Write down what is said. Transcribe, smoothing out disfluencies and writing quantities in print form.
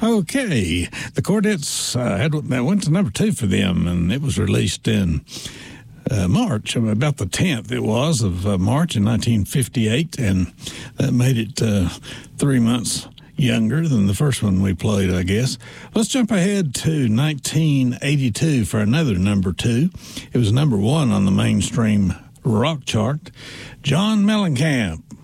Okay, the Chordettes that went to number 2 for them, and it was released in March, about the 10th it was of March in 1958, and that made it 3 months younger than the first one we played, I guess. Let's jump ahead to 1982 for another number 2. It was number 1 on the mainstream rock chart. John Mellencamp,